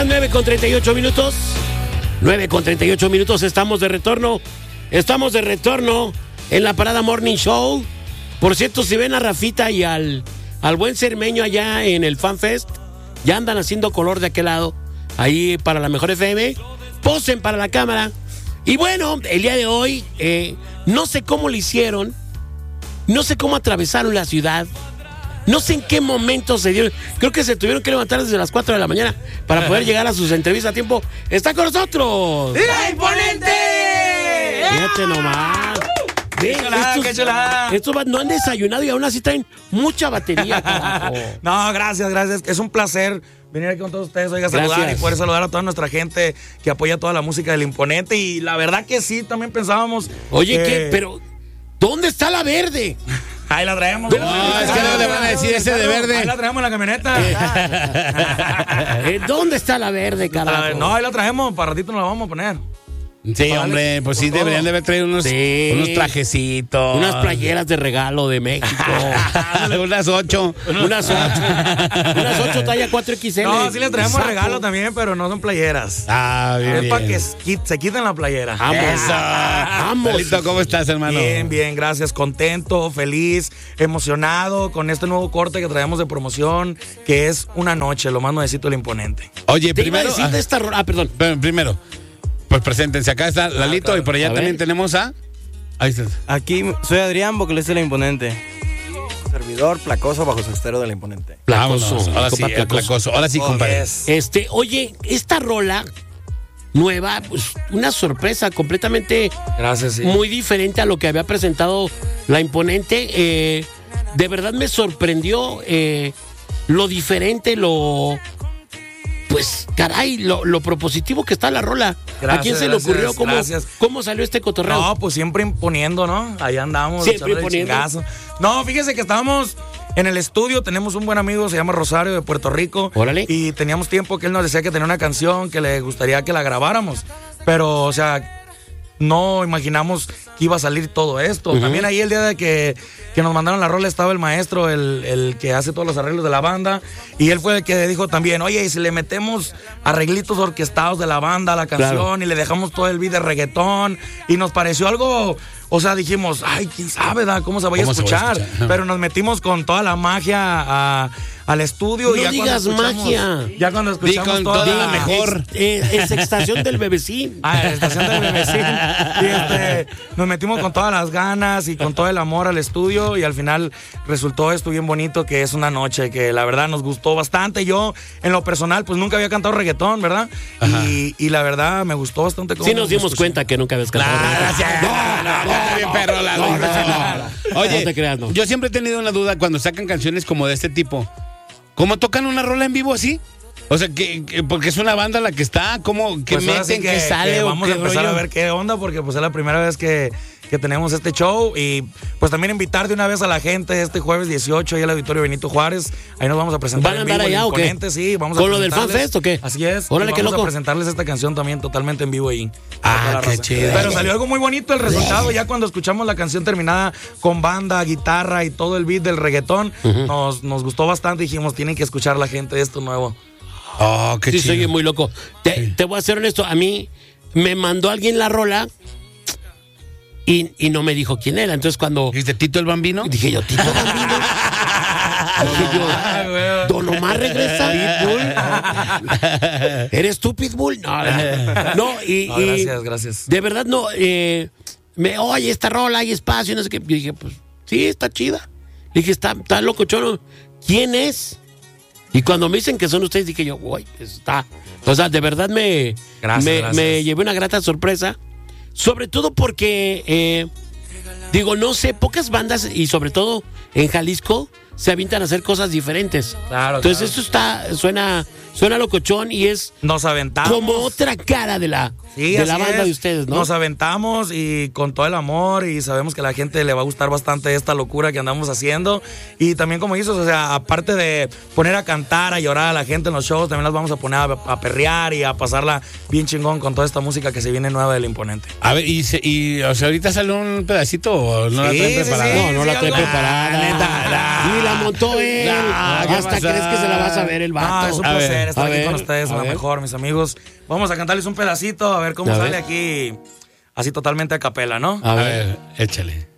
las 9:38. 9:38, estamos de retorno. Estamos de retorno en la Parada Morning Show. Por cierto, si ven a Rafita y al buen Cermeño allá en el Fan Fest, ya andan haciendo color de aquel lado, ahí para la Mejor FM. Posen para la cámara. Y bueno, el día de hoy, no sé cómo lo hicieron, no sé cómo atravesaron la ciudad, no sé en qué momento se dieron. Creo que se tuvieron que levantar desde las 4 de la mañana para poder llegar a sus entrevistas a tiempo. ¡Está con nosotros! ¡La Imponente! Fíjate nomás. ¡Qué chulada! Estos no han desayunado y aún así traen mucha batería, carajo. No, gracias. Es un placer venir aquí con todos ustedes, oiga, saludar y poder saludar a toda nuestra gente que apoya toda la música del Imponente. Y la verdad que sí, también pensábamos. Oye, ¿qué? Pero, ¿dónde está la verde? Ahí la traemos. No, es que no le van a decir ese de verde. Ahí la traemos en la camioneta. ¿Dónde está la verde, carajo? No, ahí la traemos, para ratito nos la vamos a poner. Sí, hombre, pues sí, deberían de haber traído unos trajecitos. Unas playeras de regalo de México. Unas 8. Unas 8 talla 4XL. No, sí les traemos regalo también, pero no son playeras. Ah, bien. Es para que se quiten la playera. Vamos. Lito, ¿cómo estás, hermano? Bien, gracias. Contento, feliz, emocionado con este nuevo corte que traemos de promoción, que es Una Noche, lo más nuevecito del Imponente. Oye, Te primero. iba a decir de esta perdón. Primero, pues preséntense. Acá está Lalito, claro. y por allá también tenemos a. Ahí está. Aquí soy Adrián, vocalista de La Imponente. Servidor Placoso, bajo sextero de La Imponente. Placoso. Vámonos. Ahora sí, Compa el Placoso. Ahora sí, compadre. Oye, esta rola nueva, pues una sorpresa completamente Gracias, sí. muy diferente a lo que había presentado La Imponente. De verdad me sorprendió lo diferente, pues, caray, lo propositivo que está la rola. Gracias, ¿A quién se le ocurrió? gracias. ¿Cómo salió este cotorreo? No, pues siempre imponiendo, ¿no? Ahí andamos. Siempre echándole imponiendo. chingazo. No, fíjese que estábamos en el estudio, tenemos un buen amigo, se llama Rosario, de Puerto Rico. Órale. Y teníamos tiempo que él nos decía que tenía una canción que le gustaría que la grabáramos. Pero, o sea, no imaginamos que iba a salir todo esto. Uh-huh. También ahí el día de que nos mandaron la rola estaba el maestro, el que hace todos los arreglos de la banda, y él fue el que dijo también, oye, y si le metemos arreglitos orquestados de la banda a la canción, claro, y le dejamos todo el beat de reggaetón, y nos pareció algo, o sea, dijimos, ay, quién sabe, cómo se vaya a escuchar, pero nos metimos con toda la magia al estudio. No y ya digas magia. Ya cuando escuchamos con toda la mejor. Es estación del bebecín. la estación del bebecín. Y nos metimos con todas las ganas y con todo el amor al estudio, y al final resultó esto bien bonito, que es Una Noche, que la verdad nos gustó bastante. Yo, en lo personal, pues nunca había cantado reggaetón, ¿verdad? Y la verdad me gustó bastante. Sí, nos dimos cuenta que nunca habías cantado reggaetón. Bien perro, Lalo. Oye, no te creas, no. Yo siempre he tenido una duda cuando sacan canciones como de este tipo. ¿Cómo tocan una rola en vivo así? O sea, porque es una banda la que está, ¿cómo? ¿Qué Pues ahora meten? sí ¿Qué sale? que ¿O vamos qué a empezar rollo? a ver qué onda, porque pues es la primera vez que tenemos este show. Y pues también invitar de una vez a la gente este jueves 18 ahí al Auditorio Benito Juárez. Ahí nos vamos a presentar. ¿Van a en vivo, andar allá el o qué? Imponente, sí, vamos a ¿Con lo del Fan presentarles. Fest o qué? Así es. Órale, y qué vamos loco. a presentarles esta canción también totalmente en vivo ahí. Qué chido. Pero salió algo muy bonito el resultado. Ya cuando escuchamos la canción terminada con banda, guitarra y todo el beat del reggaetón, nos gustó bastante. Dijimos, tienen que escuchar la gente esto nuevo. Oh, qué Sí, chido. soy muy loco. Te voy a ser honesto, a mí me mandó alguien la rola y no me dijo quién era. Entonces cuando ¿Dijiste Tito el Bambino? dije yo, Tito Bambino. Dije yo, Don Omar regresa. Pitbull. ¿Eres tú, Pitbull? No, Gracias. de verdad no. Oye, esta rola, hay espacio, no sé qué. Yo dije, pues sí, está chida. Le dije, está locochón. ¿Quién es? Y cuando me dicen que son ustedes, dije yo, uy, está. O sea, de verdad me llevé una grata sorpresa. Sobre todo porque, no sé, pocas bandas, y sobre todo en Jalisco, se avientan a hacer cosas diferentes. Claro, Entonces esto suena locochón y es nos aventamos. como otra cara de la banda de ustedes, ¿no? Nos aventamos y con todo el amor, y sabemos que a la gente le va a gustar bastante esta locura que andamos haciendo. Y también, como dices, o sea, aparte de poner a cantar, a llorar a la gente en los shows, también las vamos a poner a perrear y a pasarla bien chingón con toda esta música que se viene nueva del Imponente. A ver, o sea, ahorita sale un pedacito o no la Sí, traen sí, preparada. sí. No la trae preparada. Neta, Ni la montó él. ¿qué Hasta pasa? crees que se la vas a ver el vato. Es un A ver. placer. placer estar A aquí ver, con ustedes, a a lo ver. mejor, mis amigos. Vamos a cantarles un pedacito, a ver cómo A sale ver. aquí, así totalmente a capela, ¿no? A A ver. ver, échale.